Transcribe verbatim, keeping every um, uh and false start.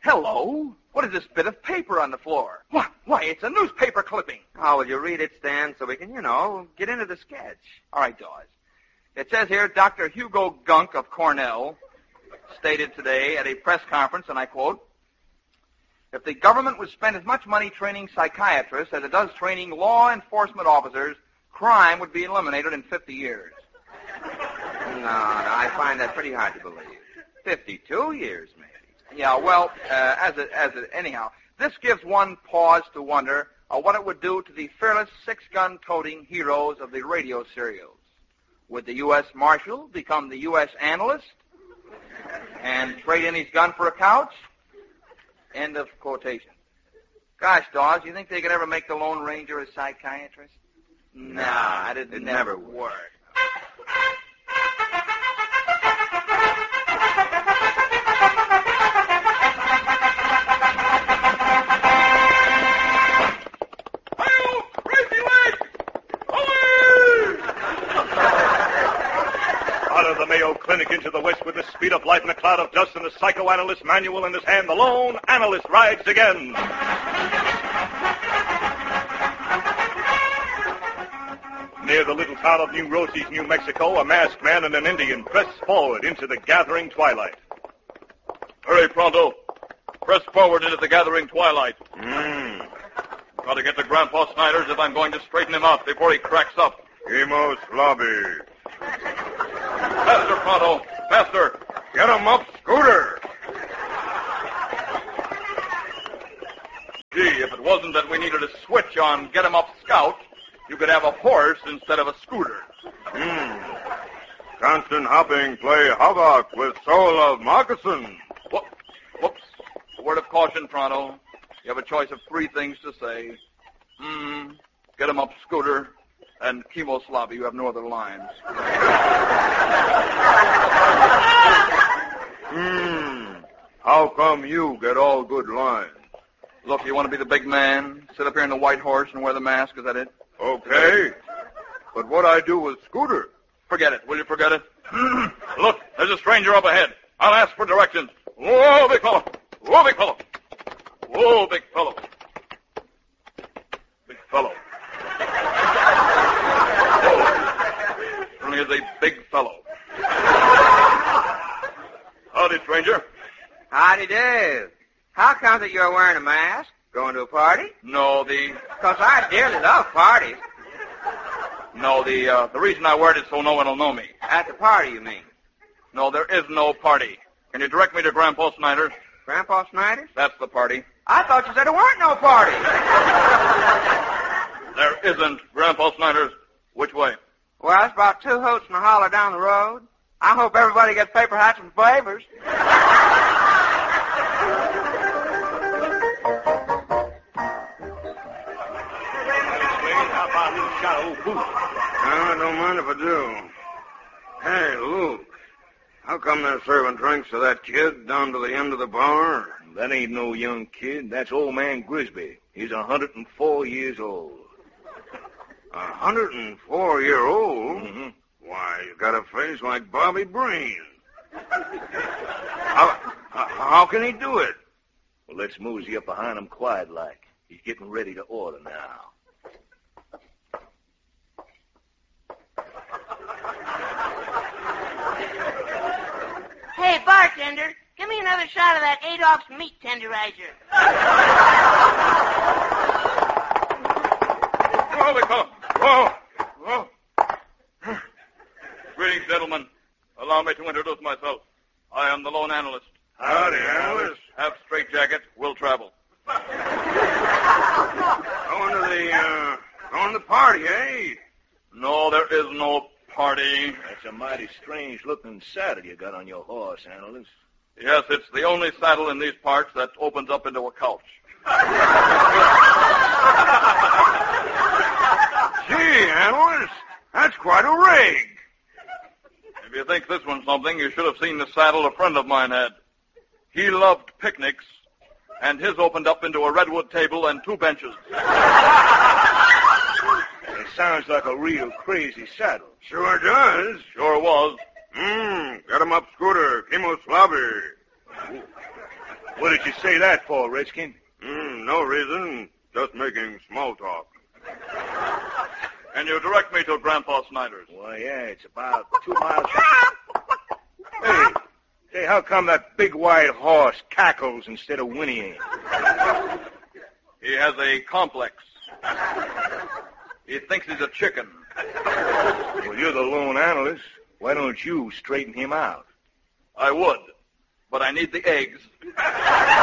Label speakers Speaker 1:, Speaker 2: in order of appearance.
Speaker 1: hello. What is this bit of paper on the floor? Why, why, it's a newspaper clipping.
Speaker 2: Oh, will you read it, Stan, so we can, you know, get into the sketch?
Speaker 1: All right, Dawes. It says here, Doctor Hugo Gunk of Cornell stated today at a press conference, and I quote, if the government would spend as much money training psychiatrists as it does training law enforcement officers, crime would be eliminated in fifty years.
Speaker 2: No, no, I find that pretty hard to believe. Fifty-two years, maybe.
Speaker 1: Yeah, well, uh, as it, as it, anyhow, this gives one pause to wonder uh, what it would do to the fearless six-gun toting heroes of the radio serials. Would the U S Marshal become the U S analyst and trade in his gun for a couch? End of quotation. Gosh, Dawes, you think they could ever make the Lone Ranger a psychiatrist? Nah, it'd
Speaker 2: it
Speaker 1: never
Speaker 2: never
Speaker 1: work.
Speaker 3: Clinic into the west with the speed of light and a cloud of dust and a psychoanalyst manual in his hand. The lone analyst rides again. Near the little town of New Rosie's, New Mexico, a masked man and an Indian press forward into the gathering twilight.
Speaker 4: Hurry, Pronto. Press forward into the gathering twilight.
Speaker 3: Hmm.
Speaker 4: Got to get to Grandpa Snyder's if I'm going to straighten him out before he cracks up.
Speaker 3: Emos lobby.
Speaker 4: Faster, Pronto. Faster.
Speaker 3: Get him up, Scooter.
Speaker 4: Gee, if it wasn't that we needed a switch on Get 'em Up Scout, you could have a horse instead of a scooter.
Speaker 3: Hmm. Constant hopping play havoc with soul of moccasin.
Speaker 4: Whoop, whoops. A word of caution, Pronto. You have a choice of three things to say. Hmm. Get 'em Up Scooter. And Chemo Slobby, you have no other lines.
Speaker 3: Hmm. How come you get all good lines?
Speaker 4: Look, you want to be the big man? Sit up here in the white horse and wear the mask? Is that it?
Speaker 3: Okay. But what I do with Scooter?
Speaker 4: Forget it. Will you forget it? Look, there's a stranger up ahead. I'll ask for directions. Whoa, big fellow. Whoa, big fellow. Whoa, big fellow. Big fellow. Is a big fellow. Howdy, stranger.
Speaker 2: Howdy do. How comes it you're wearing a mask? Going to a party?
Speaker 4: No, the...
Speaker 2: Because I dearly love parties.
Speaker 4: No, the uh, the reason I wear it is so no one will know me.
Speaker 2: At the party, you mean?
Speaker 4: No, there is no party. Can you direct me to Grandpa Snyder's?
Speaker 2: Grandpa Snyder's?
Speaker 4: That's the party.
Speaker 2: I thought you said there weren't no party.
Speaker 4: There isn't, Grandpa Snyder's. Which way?
Speaker 2: Well, it's about two hoots and a holler down the road. I hope everybody gets paper hats and flavors.
Speaker 3: I don't mind if I do. Hey, Luke, how come that serving drinks to that kid down to the end of the bar?
Speaker 5: That ain't no young kid. That's old man Grisby. He's a hundred and four years old.
Speaker 3: A hundred and four year old?
Speaker 5: Mm-hmm.
Speaker 3: Why, you got a face like Bobby Breen. how, how can he do it?
Speaker 5: Well, let's mosey up behind him quiet like. He's getting ready to order now.
Speaker 6: Hey, bartender, give me another shot of that Adolph's meat tenderizer.
Speaker 4: Whoa, big fellow. Whoa. Whoa. Greetings, gentlemen. Allow me to introduce myself. I am the lone analyst.
Speaker 3: Howdy, analyst.
Speaker 4: Have straitjacket. We'll travel.
Speaker 3: Going to the, uh, going to the party, eh?
Speaker 4: No, there is no party.
Speaker 5: That's a mighty strange-looking saddle you got on your horse, analyst.
Speaker 4: Yes, it's the only saddle in these parts that opens up into a couch.
Speaker 3: Gee, analyst, that's quite a rig.
Speaker 4: If you think this one's something, you should have seen the saddle a friend of mine had. He loved picnics, and his opened up into a redwood table and two benches.
Speaker 5: It sounds like a real crazy saddle.
Speaker 3: Sure does.
Speaker 4: Sure was.
Speaker 3: Mmm, get him up, Scooter. Chemo Slobby.
Speaker 5: What did you say that for, Redskin?
Speaker 3: Mm, no reason. Just making small talk.
Speaker 4: And you direct me to Grandpa Snyder's.
Speaker 5: Why, yeah, it's about two miles. Hey, hey, how come that big white horse cackles instead of whinnying?
Speaker 4: He has a complex. He thinks he's a chicken.
Speaker 5: Well, you're the lone analyst. Why don't you straighten him out?
Speaker 4: I would, but I need the eggs.